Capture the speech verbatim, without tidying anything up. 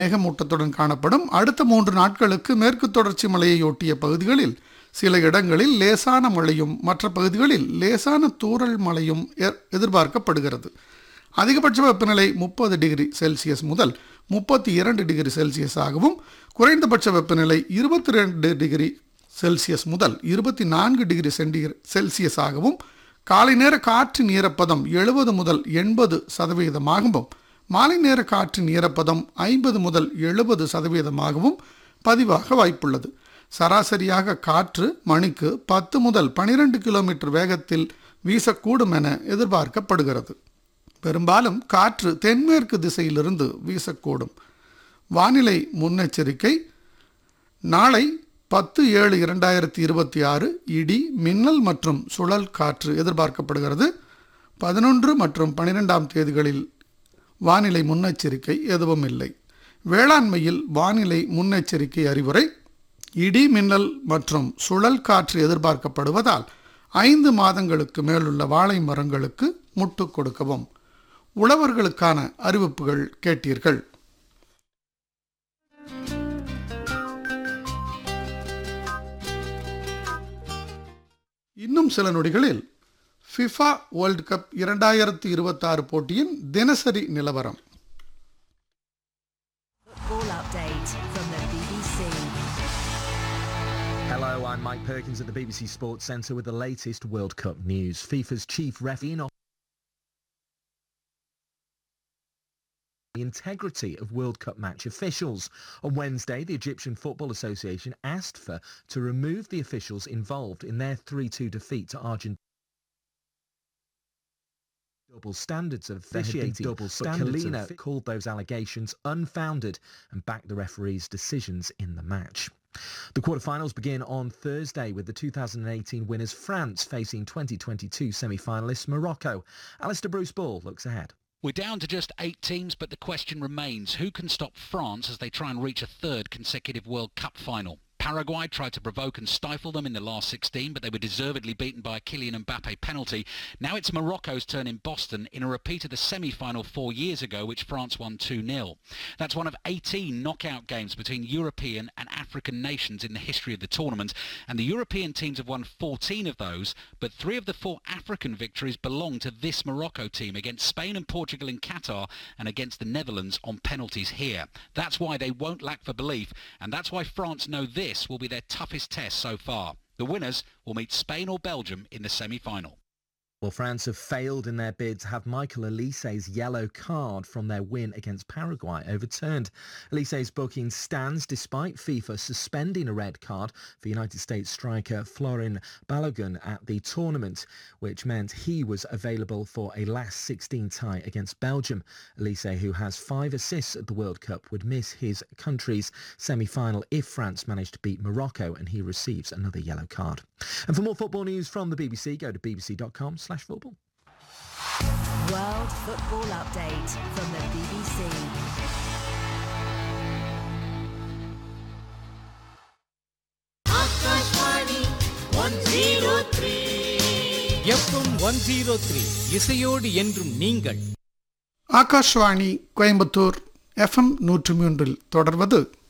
மேகமூட்டத்துடன் காணப்படும். அடுத்த மூன்று நாட்களுக்கு மேற்கு தொடர்ச்சி மலையையொட்டிய பகுதிகளில் சில இடங்களில் லேசான மழையும் மற்ற பகுதிகளில் லேசான தூறல் மழையும் எதிர்பார்க்கப்படுகிறது. அதிகபட்ச வெப்பநிலை முப்பது டிகிரி செல்சியஸ் முதல் முப்பத்தி இரண்டு டிகிரி செல்சியஸ் ஆகவும், குறைந்தபட்ச வெப்பநிலை இருபத்தி ரெண்டு டிகிரி செல்சியஸ் முதல் இருபத்தி நான்கு டிகிரி சென்டிகிரேட் செல்சியஸ் ஆகவும், காலை நேர காற்றின் ஈரப்பதம் எழுபது முதல் எண்பது சதவீதமாகவும், மாலை நேர காற்றின் ஈரப்பதம் ஐம்பது முதல் எழுபது சதவீதமாகவும் பதிவாக வாய்ப்புள்ளது. சராசரியாக காற்று மணிக்கு பத்து முதல் பனிரெண்டு கிலோமீட்டர் வேகத்தில் வீசக்கூடும் என எதிர்பார்க்கப்படுகிறது. பெரும்பாலும் காற்று தென்மேற்கு திசையிலிருந்து வீசக்கூடும். வானிலை முன்னெச்சரிக்கை: நாளை பத்து ஏழு இரண்டாயிரத்தி இருபத்தி ஆறு இடி, மின்னல் மற்றும் சுழல் காற்று எதிர்பார்க்கப்படுகிறது. பதினொன்று மற்றும் பனிரெண்டாம் தேதிகளில் வானிலை முன்னெச்சரிக்கை எதுவும் இல்லை. வேளாண்மையில் வானிலை முன்னெச்சரிக்கை அறிவுரை: இடி, மின்னல் மற்றும் சுழல் காற்று எதிர்பார்க்கப்படுவதால் ஐந்து மாதங்களுக்கு மேலுள்ள வாழை மரங்களுக்கு முட்டு கொடுக்கவும். உழவர்களுக்கான அறிவிப்புகள் கேட்டீர்கள். இன்னும் சில நொடிகளில் ஃபிஃபா வேர்ல்ட் கப் இரண்டாயிரத்தி இருபத்தி ஆறு போட்டியின் தினசரி நிலவரம். Hello, I'm Mike Perkins at the B B C Sports Centre with the latest World Cup news. FIFA's chief referee in the integrity of World Cup match officials. On Wednesday, the Egyptian Football Association asked FIFA to remove the officials involved in their three two defeat to Argentina. Double standards of officiating, double standards but Kalina of... called those allegations unfounded and backed the referee's decisions in the match. The quarterfinals begin on Thursday with the two thousand eighteen winners France facing twenty twenty-two semi-finalists Morocco. Alistair Bruce Ball looks ahead. We're down to just eight teams, but the question remains, who can stop France as they try and reach a third consecutive World Cup final? Paraguay tried to provoke and stifle them in the last sixteen, but they were deservedly beaten by a Kylian Mbappe penalty. Now it's Morocco's turn in Boston in a repeat of the semi-final four years ago, which France won two nil. That's one of eighteen knockout games between European and African nations in the history of the tournament, and the European teams have won fourteen of those, but three of the four African victories belong to this Morocco team against Spain and Portugal in Qatar and against the Netherlands on penalties here. That's why they won't lack for belief, and that's why France know this This will be their toughest test so far. The winners will meet Spain or Belgium in the semi-final. Well, France have failed in their bid to have Michael Olise's yellow card from their win against Paraguay overturned. Olise's booking stands despite FIFA suspending a red card for United States striker Florin Balogun at the tournament, which meant he was available for a last sixteen tie against Belgium. Olise, who has five assists at the World Cup, would miss his country's semi-final if France managed to beat Morocco and he receives another yellow card. And for more football news from the B B C, go to b b c dot com slash football. World Football Update from the B B C. Akashvani one oh three F M one oh three இசையோடு என்றும் நீங்கள். Akashvani Coimbatore FM நூற்று மூன்றில் தொடர்வது